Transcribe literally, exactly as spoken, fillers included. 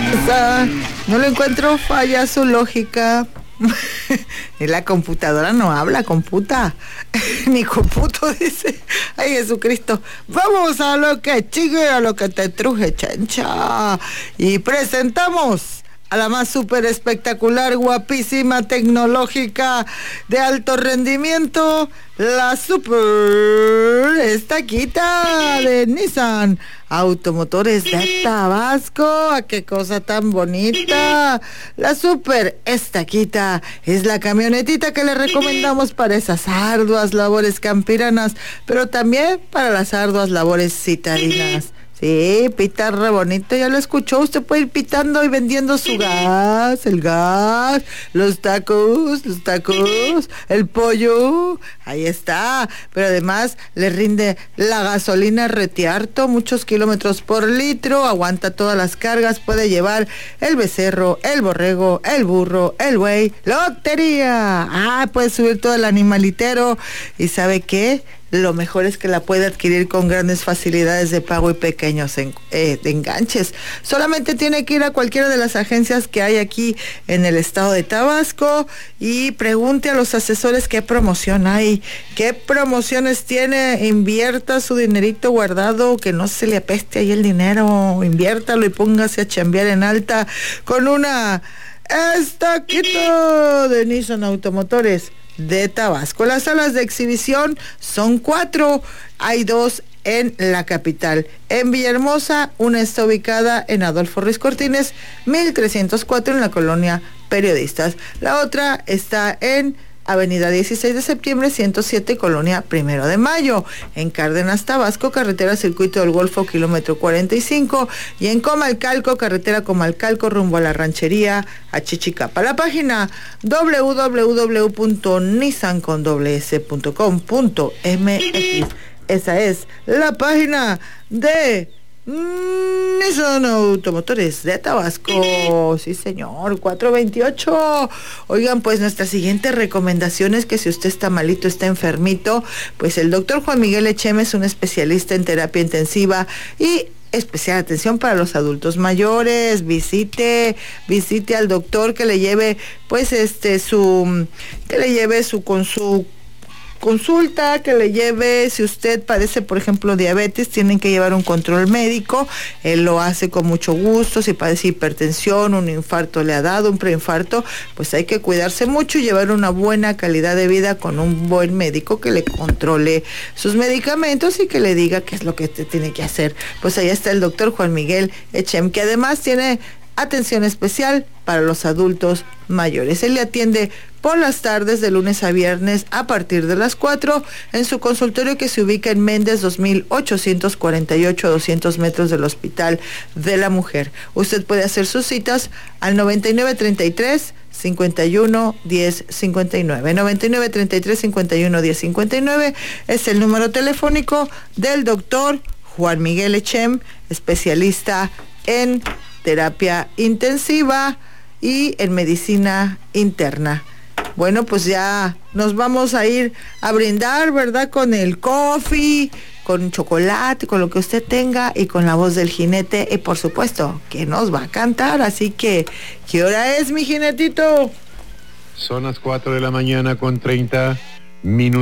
Esa, no lo encuentro, falla su lógica. Y la computadora no habla, computa. Ni computo, dice. Ay, Jesucristo. Vamos a lo que chigue, a lo que te truje, chencha. Y presentamos a la más súper espectacular, guapísima, tecnológica, de alto rendimiento, la super estaquita de Nissan Automotores de Tabasco. ¡Ah, qué cosa tan bonita! La super estaquita es la camionetita que le recomendamos para esas arduas labores campiranas, pero también para las arduas labores citadinas. Sí, pita re bonito, ya lo escuchó. Usted puede ir pitando y vendiendo su gas, el gas, los tacos, los tacos, el pollo. Ahí está. Pero además le rinde la gasolina retiarto, muchos kilómetros por litro, aguanta todas las cargas, puede llevar el becerro, el borrego, el burro, el buey, lotería. Ah, puede subir todo el animalitero. ¿Y sabe qué? Lo mejor es que la puede adquirir con grandes facilidades de pago y pequeños en, eh, de enganches. Solamente tiene que ir a cualquiera de las agencias que hay aquí en el estado de Tabasco y pregunte a los asesores qué promoción hay, qué promociones tiene. Invierta su dinerito guardado, que no se le apeste ahí el dinero. Inviértalo y póngase a chambear en alta con una estaquita de Nissan Automotores de Tabasco. Las salas de exhibición son cuatro, hay dos en la capital. En Villahermosa, una está ubicada en Adolfo Ruiz Cortines, mil trescientos cuatro en la colonia Periodistas. La otra está en Avenida dieciséis de septiembre, ciento siete, Colonia Primero de Mayo. En Cárdenas, Tabasco, carretera Circuito del Golfo, kilómetro cuarenta y cinco. Y en Comalcalco, carretera Comalcalco, rumbo a la ranchería a Chichicapa. La página doble u doble u doble u punto nissan con doble ese punto com punto m x. Esa es la página de Nissan Automotores de Tabasco. Sí, señor, cuatro veintiocho. Oigan, pues nuestra siguiente recomendación es que si usted está malito, está enfermito, pues el doctor Juan Miguel Echem es un especialista en terapia intensiva y especial atención para los adultos mayores. Visite, visite al doctor, que le lleve, pues, este, su, que le lleve su, con su consulta, que le lleve, si usted padece, por ejemplo, diabetes, tienen que llevar un control médico. Él lo hace con mucho gusto. Si padece hipertensión, un infarto le ha dado, un preinfarto, pues hay que cuidarse mucho y llevar una buena calidad de vida con un buen médico que le controle sus medicamentos y que le diga qué es lo que te tiene que hacer. Pues ahí está el doctor Juan Miguel Echem, que además tiene atención especial para los adultos mayores. Él le atiende por las tardes de lunes a viernes a partir de las cuatro en su consultorio, que se ubica en Méndez dos mil ochocientos cuarenta y ocho, doscientos metros del Hospital de la Mujer. Usted puede hacer sus citas al noventa y nueve treinta y tres cincuenta y uno diez cincuenta y nueve. noventa y nueve treinta y tres cincuenta y uno diez cincuenta y nueve es el número telefónico del doctor Juan Miguel Echem, especialista en terapia intensiva y en medicina interna. Bueno, pues ya nos vamos a ir a brindar, ¿verdad? Con el coffee, con chocolate, con lo que usted tenga y con la voz del jinete y por supuesto que nos va a cantar. Así que, ¿qué hora es, mi jinetito? Son las cuatro de la mañana con treinta minutos.